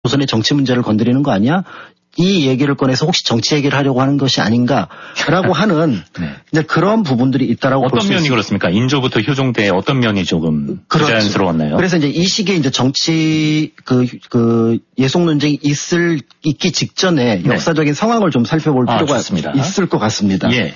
조선의 정치 문제를 건드리는 거 아니야? 이 얘기를 꺼내서 혹시 정치 얘기를 하려고 하는 것이 아닌가라고 하는 네. 이제 그런 부분들이 있다라고 볼 수 있습니다. 어떤 면이 그렇습니까? 인조부터 효종대에 어떤 면이 조금 부자연스러웠나요? 그래서 이제 이 시기에 이제 정치 그 예속 논쟁이 있기 직전에 역사적인 상황을 좀 살펴볼 필요가 있을 것 같습니다. 예.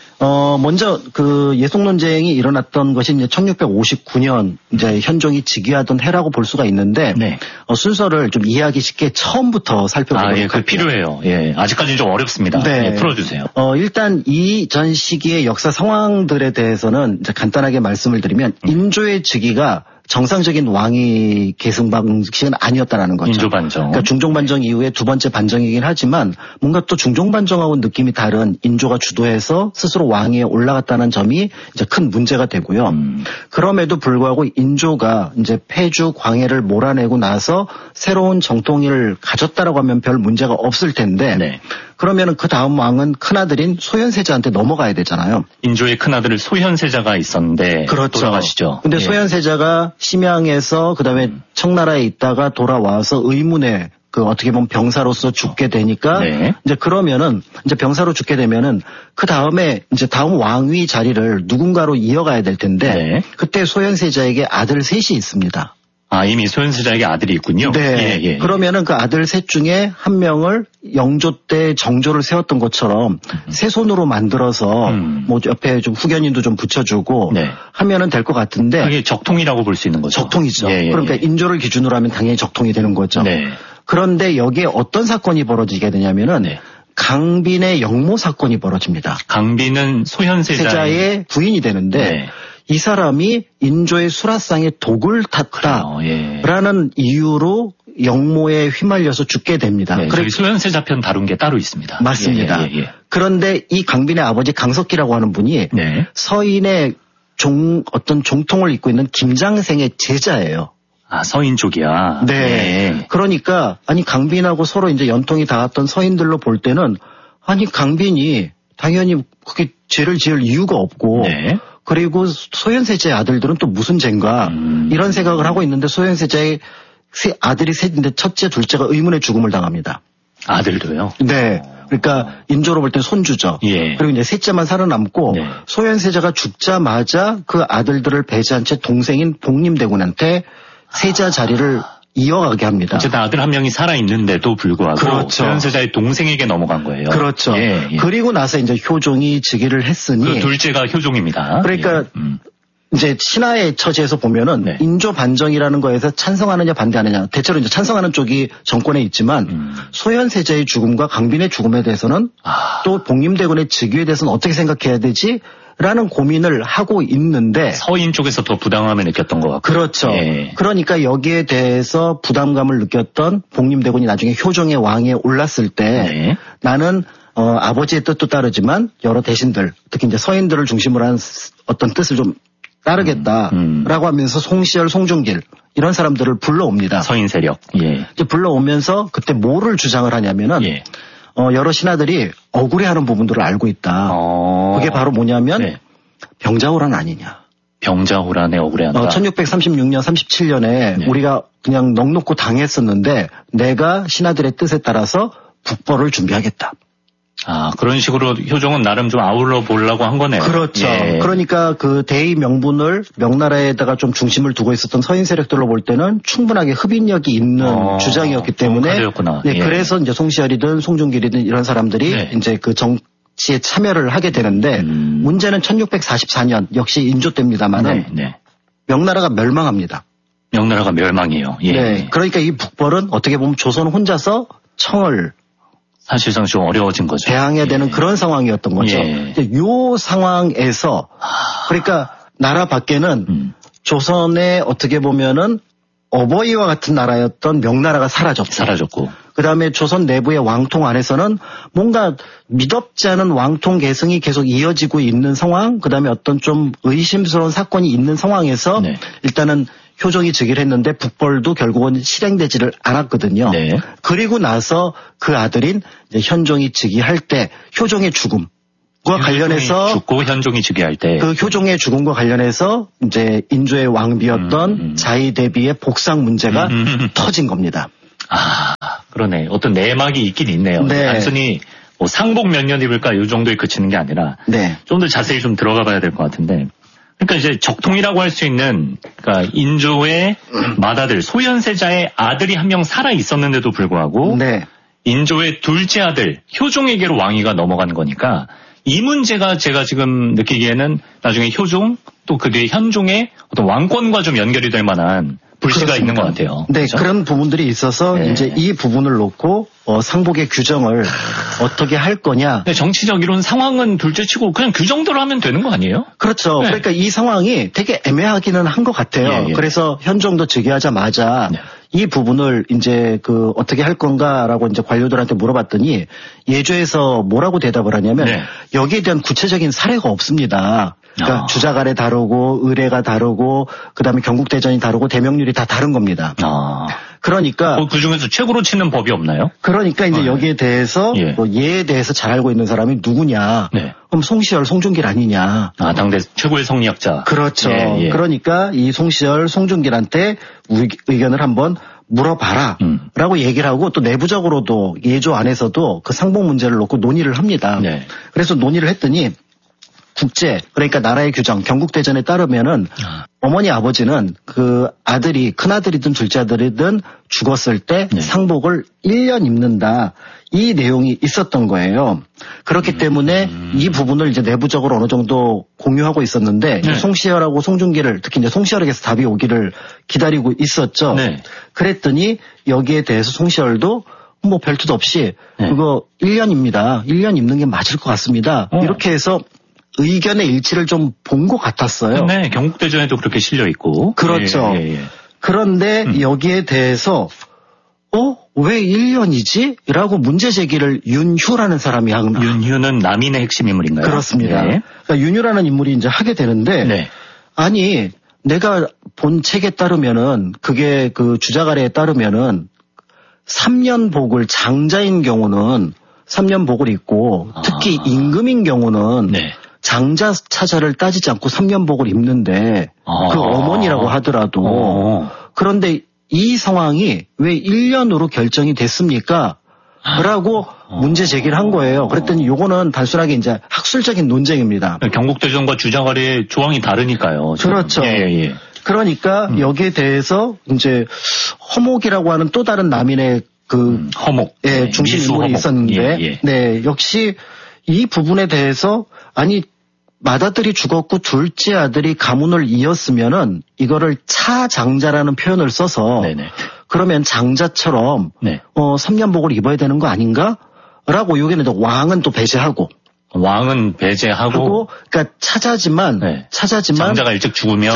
먼저 그 예속 논쟁이 일어났던 것이 이제 1659년 이제 현종이 즉위하던 해라고 볼 수가 있는데 순서를 좀 이해하기 쉽게 처음부터 살펴보도록 예, 그 필요해요. 예, 아직까지는 좀 어렵습니다. 네. 예, 풀어주세요. 일단 이 전 시기의 역사 상황들에 대해서는 이제 간단하게 말씀을 드리면 인조의 즉위가 정상적인 왕위 계승 방식은 아니었다라는 거죠. 인조반정. 그러니까 중종반정 이후에 두 번째 반정이긴 하지만 뭔가 또 중종반정하고는 느낌이 다른 인조가 주도해서 스스로 왕위에 올라갔다는 점이 이제 큰 문제가 되고요. 그럼에도 불구하고 인조가 이제 폐주 광해를 몰아내고 나서 새로운 정통을 가졌다라고 하면 별 문제가 없을 텐데 그러면은 그 다음 왕은 큰아들인 소현세자한테 넘어가야 되잖아요. 인조의 큰아들 소현세자가 있었는데 그렇죠. 돌아가시죠. 근데 소현세자가 심양에서 그다음에 청나라에 있다가 돌아와서 의문에 그 어떻게 보면 병사로서 죽게 되니까 이제 그러면은 이제 병사로 죽게 되면은 그 다음에 이제 다음 왕위 자리를 누군가로 이어가야 될 텐데 그때 소현세자에게 아들 셋이 있습니다. 아, 이미 소현세자에게 아들이 있군요. 네. 예. 그러면은 그 아들 셋 중에 한 명을 영조 때 정조를 세웠던 것처럼 세 손으로 만들어서 뭐 옆에 좀 후견인도 좀 붙여주고 하면은 될 것 같은데. 그게 적통이라고 볼 수 있는 거죠. 적통이죠. 그러니까 인조를 기준으로 하면 당연히 적통이 되는 거죠. 그런데 여기에 어떤 사건이 벌어지게 되냐면은 강빈의 영모 사건이 벌어집니다. 강빈은 소현세자의 부인이 되는데 이 사람이 인조의 수라상에 독을 탔다라는 이유로 영모에 휘말려서 죽게 됩니다. 저희 소현세자 편 다룬 게 따로 있습니다. 맞습니다. 그런데 이 강빈의 아버지 강석기라고 하는 분이 서인의 어떤 종통을 잇고 있는 김장생의 제자예요. 아, 서인 쪽이야. 그러니까 아니 강빈하고 서로 이제 연통이 닿았던 서인들로 볼 때는 아니 강빈이 당연히 그게 죄를 지을 이유가 없고 그리고 소현세자의 아들들은 또 무슨 죄인가 이런 생각을 하고 있는데 소현세자의 아들이 셋인데 첫째, 둘째가 의문의 죽음을 당합니다. 아들도요? 네. 그러니까 인조로 볼 때 손주죠. 그리고 이제 셋째만 살아남고 소현세자가 죽자마자 그 아들들을 배제한 채 동생인 복림대군한테 세자 자리를 이어가게 합니다. 어쨌든 아들 한 명이 살아있는데도 불구하고 소현세자의 동생에게 넘어간 거예요. 그렇죠. 그리고 나서 이제 효종이 즉위를 했으니 그 둘째가 효종입니다. 그러니까 이제 신하의 처지에서 보면은 인조 반정이라는 거에서 찬성하느냐 반대하느냐 대체로 이제 찬성하는 쪽이 정권에 있지만 소현세자의 죽음과 강빈의 죽음에 대해서는 또 복림대군의 즉위에 대해서는 어떻게 생각해야 되지? 라는 고민을 하고 있는데 서인 쪽에서 더 부담감을 느꼈던 것 같고 그렇죠. 그러니까 여기에 대해서 부담감을 느꼈던 복림대군이 나중에 효종의 왕에 올랐을 때 나는 아버지의 뜻도 따르지만 여러 대신들 특히 이제 서인들을 중심으로 한 어떤 뜻을 좀 따르겠다라고 하면서 송시열, 송중길 이런 사람들을 불러옵니다. 서인 세력. 이제 불러오면서 그때 뭐를 주장을 하냐면은 여러 신하들이 억울해하는 부분들을 알고 있다. 그게 바로 뭐냐면 병자호란 아니냐. 병자호란에 억울해한다. 1636년, 37년에 우리가 그냥 넉넉고 당했었는데 내가 신하들의 뜻에 따라서 북벌을 준비하겠다. 아, 그런 식으로 효종은 나름 좀 아울러 보려고 한 거네요. 그렇죠. 그러니까 그 대의 명분을 명나라에다가 좀 중심을 두고 있었던 서인 세력들로 볼 때는 충분하게 흡인력이 있는 주장이었기 때문에 그래서 이제 송시열이든 송중길이든 이런 사람들이 이제 그 정치에 참여를 하게 되는데 문제는 1644년 역시 인조 때입니다만은 명나라가 멸망합니다. 명나라가 멸망이에요. 그러니까 이 북벌은 어떻게 보면 조선 혼자서 청을 사실상 좀 어려워진 거죠. 대항해야 되는 그런 상황이었던 거죠. 이 상황에서 그러니까 나라 밖에는 조선의 어떻게 보면은 어버이와 같은 나라였던 명나라가 사라졌고 그다음에 조선 내부의 왕통 안에서는 뭔가 미덥지 않은 왕통 계승이 계속 이어지고 있는 상황 그다음에 어떤 좀 의심스러운 사건이 있는 상황에서 일단은 효종이 즉위를 했는데 북벌도 결국은 실행되지를 않았거든요. 그리고 나서 그 아들인 이제 현종이 즉위할 때 효종의 죽음과 관련해서 죽고 현종이 즉위할 때 그 효종의 죽음과 관련해서 이제 인조의 왕비였던 자의 대비의 복상 문제가 터진 겁니다. 아, 그러네. 어떤 내막이 있긴 있네요. 네. 단순히 뭐 상복 몇 년 입을까 이 정도에 그치는 게 아니라 네. 좀 더 자세히 좀 들어가 봐야 될 것 같은데. 그러니까 이제 적통이라고 할 수 있는 그러니까 인조의 맏아들 소현세자의 아들이 한 명 살아 있었는데도 불구하고 네. 인조의 둘째 아들 효종에게로 왕위가 넘어간 거니까 이 문제가 제가 지금 느끼기에는 나중에 효종 또 그 뒤에 현종의 어떤 왕권과 좀 연결이 될 만한 불씨가 그렇습니다. 있는 것 같아요. 네, 그렇죠? 그런 부분들이 있어서 네. 이제 이 부분을 놓고 상복의 규정을 어떻게 할 거냐. 근데 정치적으로는 상황은 둘째치고 그냥 그 정도로 하면 되는 거 아니에요? 그렇죠. 네. 그러니까 이 상황이 되게 애매하기는 한 것 같아요. 예, 예. 그래서 현종도 즉위하자마자 네. 이 부분을 이제 어떻게 할 건가라고 이제 관료들한테 물어봤더니 예조에서 뭐라고 대답을 하냐면 네. 여기에 대한 구체적인 사례가 없습니다. 그러니까 주자갈에 다르고 의례가 다르고 그다음에 경국대전이 다르고 대명률이 다 다른 겁니다. 그러니까 그 중에서 최고로 치는 법이 없나요? 그러니까 이제 여기에 대해서 예. 예에 대해서 잘 알고 있는 사람이 누구냐? 네. 그럼 송시열, 송중길 아니냐? 아, 당대 최고의 성리학자. 그렇죠. 예, 예. 그러니까 이 송시열, 송중길한테 의견을 한번 물어봐라. 라고 얘기를 하고 또 내부적으로도 예조 안에서도 그 상복 문제를 놓고 논의를 합니다. 네. 그래서 논의를 했더니 국제, 그러니까 나라의 규정, 경국대전에 따르면은 어머니 아버지는 그 아들이, 큰아들이든 둘째 아들이든 죽었을 때 네. 상복을 1년 입는다. 이 내용이 있었던 거예요. 그렇기 때문에 이 부분을 이제 내부적으로 어느 정도 공유하고 있었는데 네. 송시열하고 송중기를 특히 이제 송시열에게서 답이 오기를 기다리고 있었죠. 네. 그랬더니 여기에 대해서 송시열도 뭐 별뜻 없이 네. 그거 1년입니다. 1년 입는 게 맞을 것 같습니다. 이렇게 해서 의견의 일치를 좀 본 것 같았어요. 네, 경국대전에도 그렇게 실려 있고. 그렇죠. 예, 예, 예. 그런데 여기에 대해서 왜 1년이지? 라고 문제 제기를 윤휴라는 사람이 하나. 윤휴는 남인의 핵심 인물인가요? 그렇습니다. 네. 그러니까 윤휴라는 인물이 이제 하게 되는데 네. 아니 내가 본 책에 따르면은 그게 그 주자가래에 따르면은 3년 복을 장자인 경우는 3년 복을 입고 특히 임금인 경우는 네. 장자 차자를 따지지 않고 3년 복을 입는데 그 어머니라고 하더라도 그런데 이 상황이 왜 1년으로 결정이 됐습니까? 라고 문제 제기를 한 거예요. 그랬더니 요거는 단순하게 이제 학술적인 논쟁입니다. 경국대전과 주자가래의 조항이 다르니까요. 지금. 그렇죠. 예. 그러니까 여기에 대해서 이제 허목이라고 하는 또 다른 남인의 그 허목. 예, 중심 인물이 있었는데 네, 역시 이 부분에 대해서 아니 맏아들이 죽었고 둘째 아들이 가문을 이었으면은 이거를 차장자라는 표현을 써서 네네. 그러면 장자처럼 네. 3년복을 입어야 되는 거 아닌가? 라고 여기는 왕은 또 배제하고 왕은 배제하고 그러니까 차자지만 장자가 일찍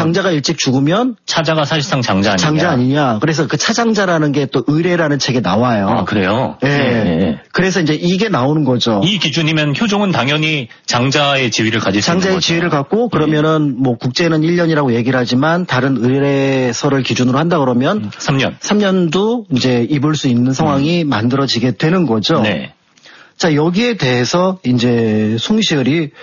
죽으면 차자가 사실상 장자 아니냐. 그래서 그 차장자라는 게 또 의례라는 책에 나와요. 아, 그래요? 네. 그래서 이제 이게 나오는 거죠. 이 기준이면 효종은 당연히 장자의 지위를 가질 수 있는 거죠. 장자의 지위를 갖고 그러면은 뭐 국제는 1년이라고 얘기를 하지만 다른 의례서를 기준으로 한다 그러면 3년도 이제 입을 수 있는 상황이 만들어지게 되는 거죠. 네. 자, 여기에 대해서 이제 송시열이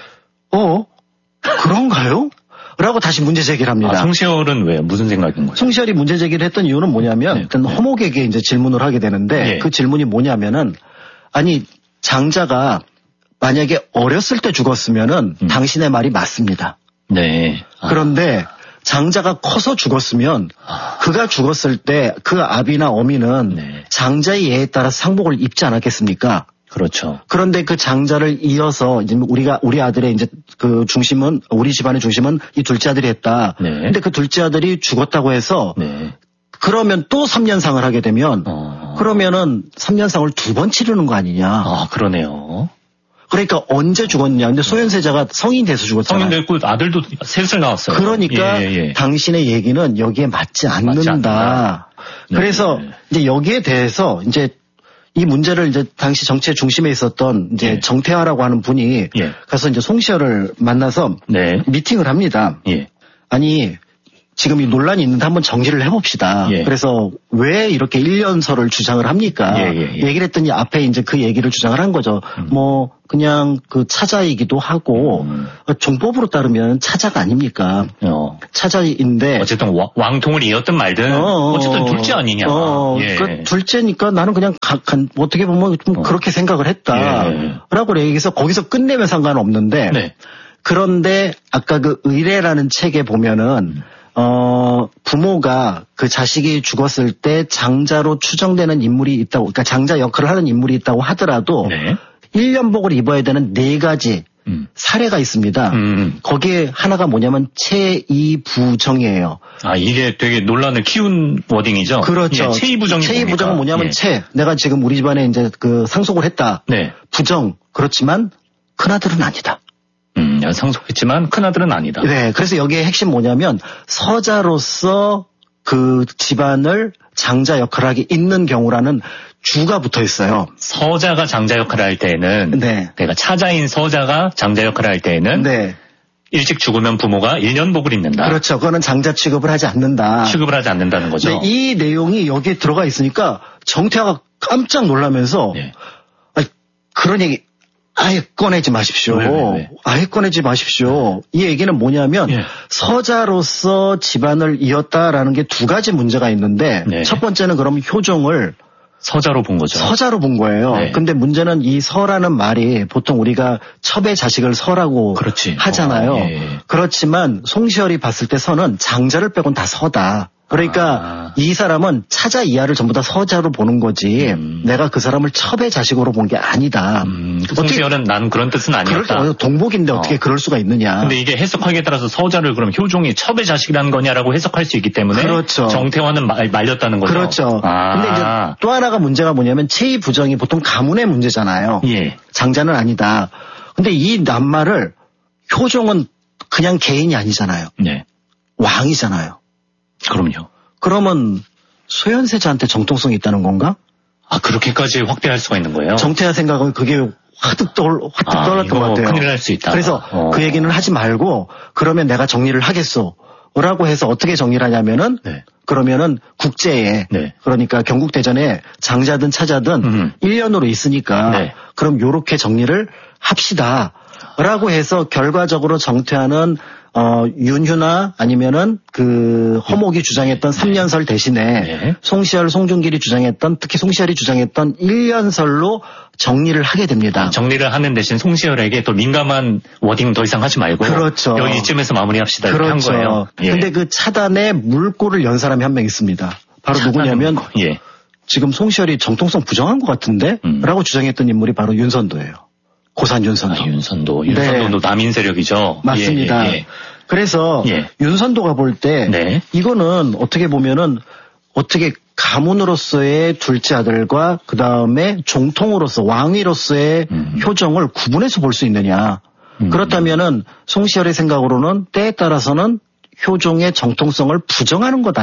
그런가요? 라고 다시 문제 제기를 합니다. 송시열은 왜 무슨 생각인 거예요? 송시열이 문제 제기를 했던 이유는 뭐냐면 일단 허목에게 이제 질문을 하게 되는데 그 질문이 뭐냐면은 아니 장자가 만약에 어렸을 때 죽었으면은 당신의 말이 맞습니다. 네. 그런데 장자가 커서 죽었으면 그가 죽었을 때 그 아비나 어미는 장자의 예에 따라 상복을 입지 않았겠습니까? 그렇죠. 그런데 그 장자를 이어서 이제 우리 아들의 이제 그 중심은 우리 집안의 중심은 이 둘째 아들이 했다. 근데 그 둘째 아들이 죽었다고 해서 그러면 또 3년상을 하게 되면 그러면은 3년상을 2번 치르는 거 아니냐. 아, 그러네요. 그러니까 언제 죽었냐. 근데 소현세자가 성인 돼서 죽었잖아요. 성인 됐고 아들도 셋을 낳았어요. 그러니까 당신의 얘기는 여기에 맞지 않는다. 그래서 이제 여기에 대해서 이제 이 문제를 이제 당시 정치의 중심에 있었던 이제 정태하라고 하는 분이 가서 이제 송시열을 만나서 미팅을 합니다. 아니 지금 이 논란이 있는데 한번 정리를 해봅시다. 예. 그래서 왜 이렇게 1년설을 주장을 합니까? 얘기를 했더니 앞에 이제 그 얘기를 주장을 한 거죠. 뭐 그냥 그 차자이기도 하고 종법으로 따르면 차자가 아닙니까? 차자인데 어쨌든 왕통을 이었든 말든 어쨌든 둘째 아니냐. 예. 그러니까 둘째니까 나는 그냥 어떻게 보면 좀 그렇게 생각을 했다라고 얘기해서 거기서 끝내면 상관없는데 네. 그런데 아까 그 의례라는 책에 보면은 부모가 그 자식이 죽었을 때 장자로 추정되는 인물이 있다고, 그러니까 장자 역할을 하는 인물이 있다고 하더라도 네. 1년복을 입어야 되는 4가지 사례가 있습니다. 거기에 하나가 뭐냐면 체이부정이에요. 아, 이게 되게 논란을 키운 워딩이죠? 그렇죠. 예, 체이부정이 체이부정은 뭐냐면 예. 내가 지금 우리 집안에 이제 그 상속을 했다. 네. 부정. 그렇지만 큰아들은 아니다. 상속했지만 큰아들은 아니다. 네. 그래서 여기에 핵심 뭐냐면 서자로서 그 집안을 장자 역할을 하기 있는 경우라는 주가 붙어 있어요. 서자가 장자 역할을 할 때에는 네. 내가 차자인 서자가 장자 역할을 할 때에는 네. 일찍 죽으면 부모가 1년복을 입는다. 그렇죠. 그거는 장자 취급을 하지 않는다. 취급을 하지 않는다는 거죠. 네, 이 내용이 여기에 들어가 있으니까 정태하가 깜짝 놀라면서 네. 그런 얘기 아예 꺼내지 마십시오. 왜? 아예 꺼내지 마십시오. 이 얘기는 뭐냐면 예. 서자로서 집안을 이었다라는 게 2가지 문제가 있는데 네. 첫 번째는 그럼 효종을 서자로 본 거죠. 서자로 본 거예요. 네. 근데 문제는 이 서라는 말이 보통 우리가 첩의 자식을 서라고 그렇지. 하잖아요. 예. 그렇지만 송시열이 봤을 때 서는 장자를 빼곤 다 서다. 그러니까 이 사람은 차자 이하를 전부 다 서자로 보는 거지 내가 그 사람을 첩의 자식으로 본 게 아니다. 송시열은 난 그런 뜻은 아니었다. 동복인데 어떻게 그럴 수가 있느냐. 근데 이게 해석하기에 따라서 서자를 그럼 효종이 첩의 자식이라는 거냐라고 해석할 수 있기 때문에 그렇죠. 정태화는 말렸다는 거죠. 그렇죠. 근데 이제 또 하나가 문제가 뭐냐면 체이 부정이 보통 가문의 문제잖아요. 예. 장자는 아니다. 근데 이 낱말을 효종은 그냥 개인이 아니잖아요. 네. 왕이잖아요. 그럼요. 그러면 소현세자한테 정통성이 있다는 건가? 아, 그렇게까지 확대할 수가 있는 거예요? 정태하 생각은 그게 화뜩 떠올랐던 것 같아요. 큰일 날 수 있다. 그래서 그 얘기는 하지 말고 그러면 내가 정리를 하겠소. 라고 해서 어떻게 정리를 하냐면은 네. 그러면은 국제에 네. 그러니까 경국대전에 장자든 차자든 1년으로 있으니까 네. 그럼 요렇게 정리를 합시다. 라고 해서 결과적으로 정태하는 윤휴나 아니면은 그 허목이 주장했던 3년설 대신에 네. 송시열, 송중길이 주장했던 특히 송시열이 주장했던 1년설로 정리를 하게 됩니다. 정리를 하는 대신 송시열에게 또 민감한 워딩 더 이상 하지 말고 그렇죠. 여기쯤에서 마무리합시다. 이렇게 그렇죠. 한 거예요. 예. 근데 그 차단에 물꼬를 연 사람이 한 명 있습니다. 바로 누구냐면 예. 지금 송시열이 정통성 부정한 것 같은데 라고 주장했던 인물이 바로 윤선도예요. 고산 윤선도. 아, 윤선도도 남인 세력이죠. 맞습니다. 예. 그래서 윤선도가 볼 때 이거는 어떻게 보면은 어떻게 가문으로서의 둘째 아들과 그 다음에 종통으로서 왕위로서의 효정을 구분해서 볼 수 있느냐. 그렇다면은 송시열의 생각으로는 때에 따라서는 효종의 정통성을 부정하는 것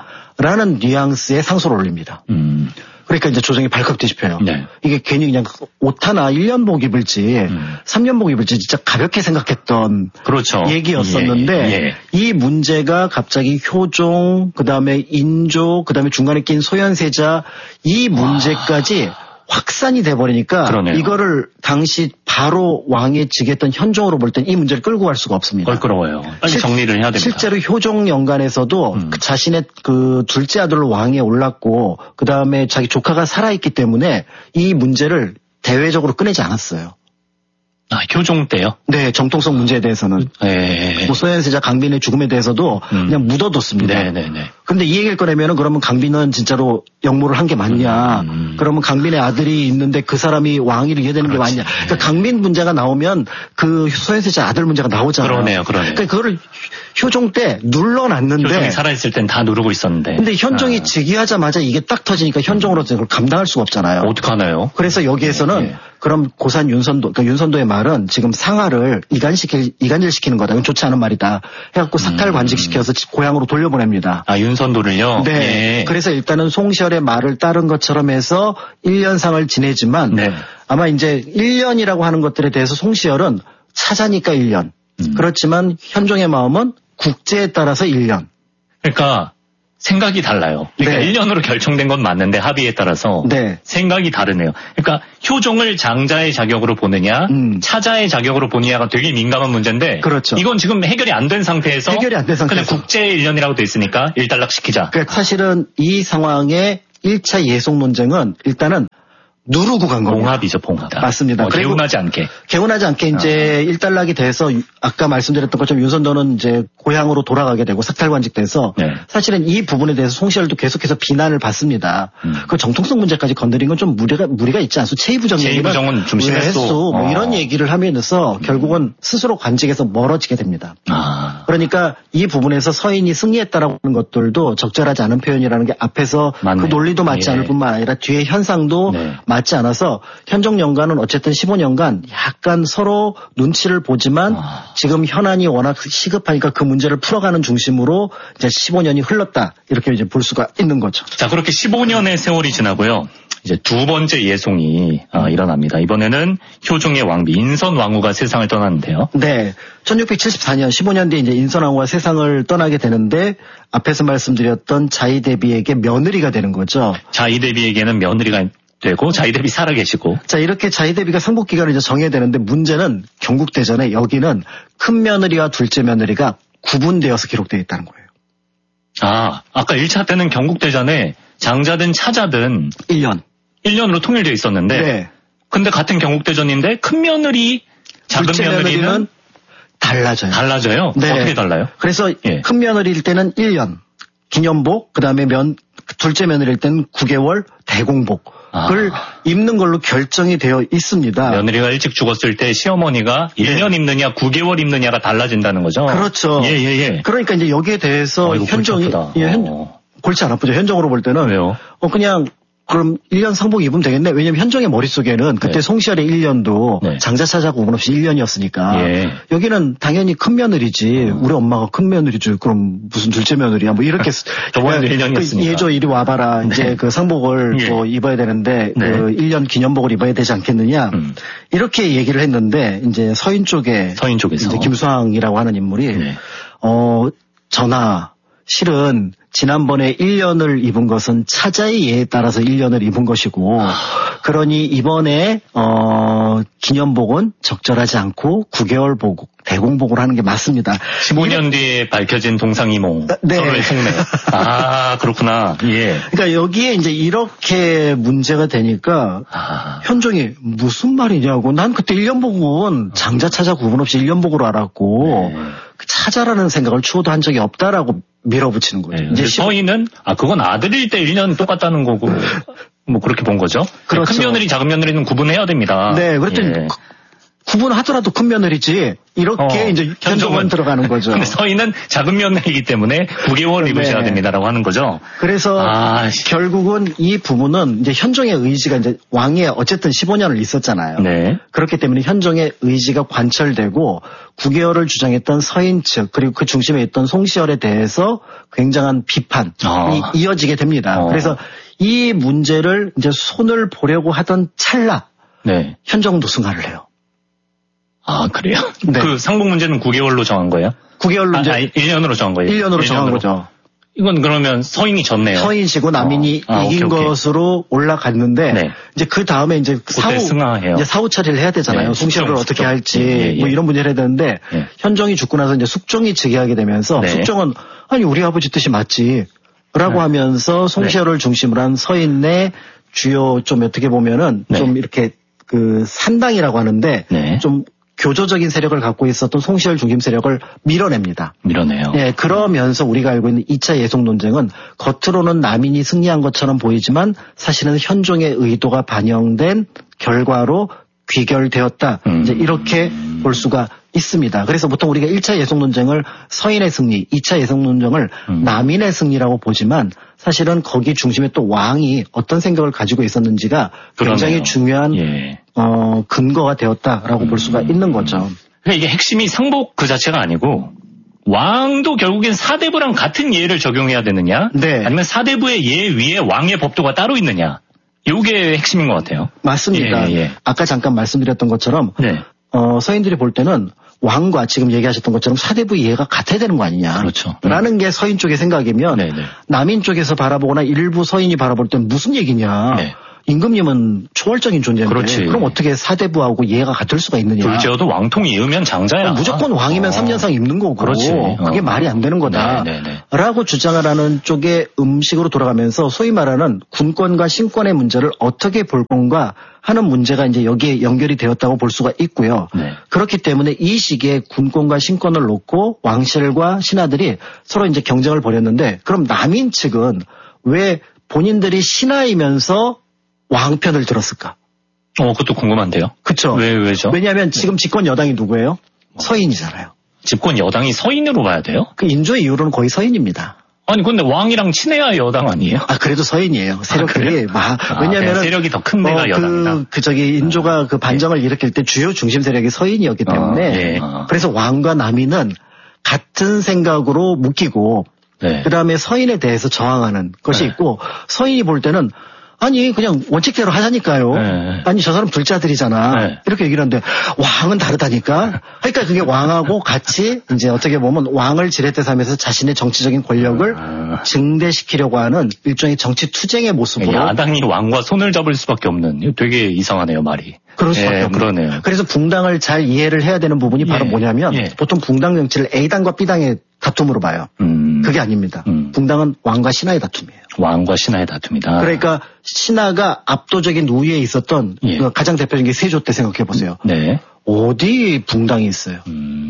아니냐라는 뉘앙스의 상소를 올립니다. 그러니까 이제 조정이 발칵 뒤집혀요. 네. 이게 괜히 그냥 옷 하나 1년복 입을지 3년복 입을지 진짜 가볍게 생각했던 그렇죠. 얘기였었는데 이 문제가 갑자기 효종, 그다음에 인조, 그다음에 중간에 낀 소현세자 이 문제까지 확산이 돼버리니까 그러네요. 이거를 당시 바로 왕에 지겠던 현종으로 볼 땐 이 문제를 끌고 갈 수가 없습니다. 껄끄러워요. 빨리 정리를 해야 됩니다. 실제로 효종 연간에서도 그 자신의 그 둘째 아들로 왕에 올랐고 그 다음에 자기 조카가 살아있기 때문에 이 문제를 대외적으로 꺼내지 않았어요. 아, 효종 때요? 네, 정통성 문제에 대해서는. 뭐 소현세자 강빈의 죽음에 대해서도 그냥 묻어뒀습니다. 네네네. 근데 이 얘기를 꺼내면은 그러면 강빈은 진짜로 역모를 한 게 맞냐. 그러면 강빈의 아들이 있는데 그 사람이 왕위를 이어야 되는 게 맞냐. 그러니까 강빈 문제가 나오면 그 소현세자 아들 문제가 나오잖아요. 그러네요. 그러니까 그거를 효종 때 눌러놨는데. 효종이 살아있을 땐 다 누르고 있었는데. 근데 현종이 즉위하자마자 이게 딱 터지니까 현종으로서 그걸 감당할 수가 없잖아요. 어떡하나요? 그래서 여기에서는 그럼 고산 윤선도, 그러니까 윤선도의 말은 지금 상하를 이간질시키는 거다. 이건 좋지 않은 말이다. 해갖고 삭탈관직시켜서 고향으로 돌려보냅니다. 아, 윤선도를요? 네. 그래서 일단은 송시열의 말을 따른 것처럼 해서 1년상을 지내지만 아마 이제 1년이라고 하는 것들에 대해서 송시열은 차자니까 1년. 그렇지만 현종의 마음은 국제에 따라서 1년. 그러니까 생각이 달라요. 그러니까 네. 1년으로 결정된 건 맞는데 합의에 따라서 네. 생각이 다르네요. 그러니까 효종을 장자의 자격으로 보느냐 차자의 자격으로 보느냐가 되게 민감한 문제인데 그렇죠. 이건 지금 해결이 안 된 상태에서 그냥 국제 1년이라고 돼 있으니까 일단락시키자. 그러니까 사실은 이 상황의 1차 예속 논쟁은 일단은 누르고 간 겁니다. 봉합이죠, 봉합. 맞습니다. 개운하지 않게. 개운하지 않게 이제 일단락이 돼서 아까 말씀드렸던 것처럼 윤선도는 이제 고향으로 돌아가게 되고 삭탈관직돼서 네. 사실은 이 부분에 대해서 송시열도 계속해서 비난을 받습니다. 그 정통성 문제까지 건드린 건 좀 무리가 있지 않소? 체이부정은 좀 심했소. 뭐 이런 얘기를 하면서 결국은 스스로 관직에서 멀어지게 됩니다. 그러니까 이 부분에서 서인이 승리했다라고 하는 것들도 적절하지 않은 표현이라는 게 앞에서 맞네요. 그 논리도 맞지 않을 뿐만 아니라 뒤에 현상도 맞지 않아서 현종연간은 어쨌든 15년간 약간 서로 눈치를 보지만 지금 현안이 워낙 시급하니까 그 문제를 풀어가는 중심으로 이제 15년이 흘렀다 이렇게 이제 볼 수가 있는 거죠. 자, 그렇게 15년의 세월이 지나고요. 이제 두 번째 예송이 일어납니다. 이번에는 효종의 왕비 인선왕후가 세상을 떠났는데요. 네. 1674년 15년 뒤에 이제 인선왕후가 세상을 떠나게 되는데 앞에서 말씀드렸던 자이대비에게 며느리가 되는 거죠. 자이대비에게는 며느리가 되고 자이대비 살아계시고. 자, 이렇게 자이대비가 상복 기간을 이제 정해야 되는데 문제는 경국대전에 여기는 큰 며느리와 둘째 며느리가 구분되어서 기록되어 있다는 거예요. 아까 1차 때는 경국대전에 장자든 차자든 1년으로 통일되어 있었는데 네. 근데 같은 경국대전인데 큰 며느리, 작은 며느리는 달라져요? 네. 어떻게 달라요? 그래서 큰 며느리일 때는 1년 기념복, 그다음에 둘째 며느리일 때는 9개월 대공복을 입는 걸로 결정이 되어 있습니다. 며느리가 일찍 죽었을 때 시어머니가 1년 입느냐 9개월 입느냐가 달라진다는 거죠? 그렇죠. 예. 그러니까 이제 여기에 대해서 현종이 골치 안 아프죠. 현종으로 볼 때는 왜요? 그냥 그럼 1년 상복 입으면 되겠네. 왜냐면 현종의 머릿속에는 그때 송시열의 1년도 장자차자 구분 없이 1년이었으니까 여기는 당연히 큰 며느리지. 우리 엄마가 큰 며느리지. 그럼 무슨 둘째 며느리야. 뭐 이렇게 저번에도 1년이었으니까. 예조 이리 와봐라. 이제 그 상복을 또 입어야 되는데 그 1년 기념복을 입어야 되지 않겠느냐. 이렇게 얘기를 했는데 이제 서인 쪽에서 이제 김수항이라고 하는 인물이 전하 실은 지난번에 1년을 입은 것은 차자의 예에 따라서 1년을 입은 것이고 그러니 이번에 기념복은 적절하지 않고 9개월 보고 대공복을 하는 게 맞습니다. 15년 뒤에 밝혀진 동상이몽 서로의 속내. 그렇구나. 예. 그러니까 여기에 이제 이렇게 문제가 되니까 현종이 무슨 말이냐고 난 그때 1년복은 장자 차자 구분 없이 1년복으로 알았고 차자라는 생각을 추호도 한 적이 없다라고 밀어붙이는 거죠. 이제 서인은 그건 아들일 때 1년 똑같다는 거고 뭐 그렇게 본 거죠. 그렇죠. 큰 며느리 작은 며느리는 구분해야 됩니다. 네, 그랬더니 구분하더라도 큰 며느리지 이렇게 이제 현종은 들어가는 거죠. 근데 서인은 작은 며느리이기 때문에 9개월 입으셔야 됩니다라고 하는 거죠. 그래서 결국은 이 부분은 이제 현종의 의지가 이제 왕에 어쨌든 15년을 있었잖아요. 네. 그렇기 때문에 현종의 의지가 관철되고 9개월을 주장했던 서인 측 그리고 그 중심에 있던 송시열에 대해서 굉장한 비판이 이어지게 됩니다. 그래서 이 문제를 이제 손을 보려고 하던 찰나 현종도 승하를 해요. 그래요? 네. 그 상복 문제는 9개월로 정한 거예요? 9개월로 이제 1년으로 정한 거예요? 1년으로 정한 거죠. 이건 그러면 서인이 졌네요. 서인이시고 남인이 이긴 것으로 올라갔는데 이제 그 다음에 이제 사후 처리를 해야 되잖아요. 송시열을 어떻게 할지 뭐 이런 문제를 해야 되는데 현종이 죽고 나서 이제 숙종이 즉위하게 되면서 숙종은 아니 우리 아버지 뜻이 맞지라고 하면서 송시열을 중심으로 한 서인의 주요 좀 어떻게 보면은 좀 이렇게 그 산당이라고 하는데 좀 교조적인 세력을 갖고 있었던 송시열 중심 세력을 밀어냅니다. 밀어내요. 네, 그러면서 우리가 알고 있는 2차 예속 논쟁은 겉으로는 남인이 승리한 것처럼 보이지만 사실은 현종의 의도가 반영된 결과로 귀결되었다. 이제 이렇게 볼 수가 있습니다. 그래서 보통 우리가 1차 예속 논쟁을 서인의 승리, 2차 예속 논쟁을 남인의 승리라고 보지만 사실은 거기 중심에 또 왕이 어떤 생각을 가지고 있었는지가 굉장히 중요한 근거가 되었다라고 볼 수가 있는 거죠. 그러니까 이게 핵심이 상복 그 자체가 아니고 왕도 결국엔 사대부랑 같은 예를 적용해야 되느냐 아니면 사대부의 예 위에 왕의 법도가 따로 있느냐 이게 핵심인 것 같아요. 맞습니다. 아까 잠깐 말씀드렸던 것처럼 서인들이 볼 때는 왕과 지금 얘기하셨던 것처럼 사대부 이해가 같아야 되는 거 아니냐. 그렇죠. 라는 게 서인 쪽의 생각이면 네네. 남인 쪽에서 바라보거나 일부 서인이 바라볼 땐 무슨 얘기냐. 네. 임금님은 초월적인 존재인데 그렇지. 그럼 어떻게 사대부하고 이해가 같을 수가 있느냐. 둘째어도 왕통이 입으면 장자야. 무조건 왕이면 3년상 입는 거고 그렇지. 그게 말이 안 되는 거다. 라고 주장을 하는 쪽의 음식으로 돌아가면서 소위 말하는 군권과 신권의 문제를 어떻게 볼 건가 하는 문제가 이제 여기에 연결이 되었다고 볼 수가 있고요. 네. 그렇기 때문에 이 시기에 군권과 신권을 놓고 왕실과 신하들이 서로 이제 경쟁을 벌였는데 그럼 남인 측은 왜 본인들이 신하이면서 왕편을 들었을까? 그것도 궁금한데요. 그렇죠. 왜죠? 왜냐하면 지금 집권 여당이 누구예요? 서인이잖아요. 집권 여당이 서인으로 봐야 돼요? 그 인조의 이후로는 거의 서인입니다. 아니 근데 왕이랑 친해야 여당 아니에요? 그래도 서인이에요. 세력들이 왜냐면은 세력이 더 큰 데가 여당이다. 인조가 그 반정을 일으킬 때 주요 중심 세력이 서인이었기 때문에 그래서 왕과 남인은 같은 생각으로 묶이고 그다음에 서인에 대해서 저항하는 것이 있고 서인이 볼 때는 아니 그냥 원칙대로 하자니까요. 아니 저 사람 둘째 아들이잖아. 이렇게 얘기를 하는데 왕은 다르다니까. 그러니까 그게 왕하고 같이 이제 어떻게 보면 왕을 지렛대 삼아서 자신의 정치적인 권력을 증대시키려고 하는 일종의 정치 투쟁의 모습으로. 야당이 왕과 손을 잡을 수밖에 없는 되게 이상하네요 말이. 그럴 수밖에 없네요. 그러네요. 그래서 붕당을 잘 이해를 해야 되는 부분이 바로 뭐냐면 보통 붕당 정치를 A당과 B당의 다툼으로 봐요. 그게 아닙니다. 붕당은 왕과 신하의 다툼이에요. 왕과 신하의 다툼이다. 그러니까 신하가 압도적인 우위에 있었던 가장 대표적인 게 세조 때 생각해 보세요. 네. 어디 붕당이 있어요?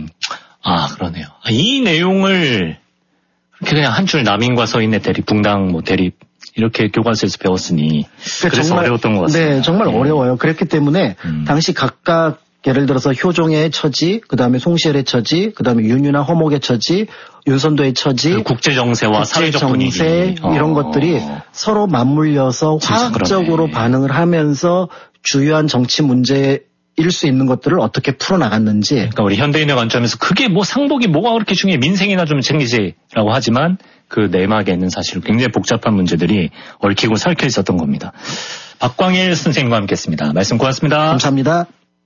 그러네요. 이 내용을 그냥 한 줄 남인과 서인의 대립, 붕당 대립 이렇게 교과서에서 배웠으니 그래서 정말, 어려웠던 것 같습니다. 네, 정말 어려워요. 그랬기 때문에 당시 각각 예를 들어서 효종의 처지, 그 다음에 송시열의 처지, 그 다음에 윤유나 허목의 처지, 윤선도의 처지, 그 국제 정세와 사회적 분위기 이런 것들이 서로 맞물려서 화학적으로 반응을 하면서 주요한 정치 문제일 수 있는 것들을 어떻게 풀어나갔는지. 그러니까 우리 현대인의 관점에서 그게 뭐 상복이 뭐가 그렇게 중요해 민생이나 좀 챙기지라고 하지만 그 내막에는 사실 굉장히 복잡한 문제들이 얽히고 설켜 있었던 겁니다. 박광일 선생님과 함께했습니다. 말씀 고맙습니다. 감사합니다.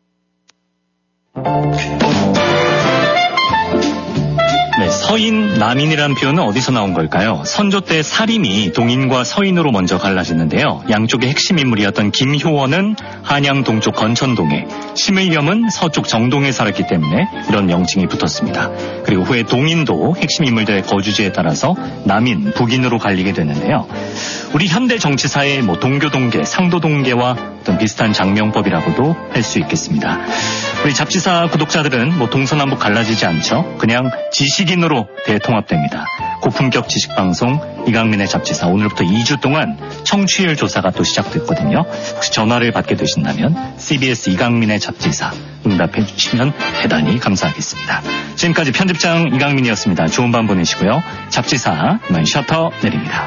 네, 서인, 남인이란 표현은 어디서 나온 걸까요? 선조 때 사림이 동인과 서인으로 먼저 갈라지는데요. 양쪽의 핵심 인물이었던 김효원은 한양 동쪽 건천동에, 심의겸은 서쪽 정동에 살았기 때문에 이런 명칭이 붙었습니다. 그리고 후에 동인도 핵심 인물들의 거주지에 따라서 남인, 북인으로 갈리게 되는데요. 우리 현대 정치사의 동교동계, 상도동계와 어떤 비슷한 장명법이라고도 할 수 있겠습니다. 우리 잡지사 구독자들은 동서남북 갈라지지 않죠. 그냥 지식인으로 대통합됩니다. 고품격 지식방송 이강민의 잡지사 오늘부터 2주 동안 청취율 조사가 또 시작됐거든요. 혹시 전화를 받게 되신다면 CBS 이강민의 잡지사 응답해 주시면 대단히 감사하겠습니다. 지금까지 편집장 이강민이었습니다. 좋은 밤 보내시고요. 잡지사 이만 셔터 내립니다.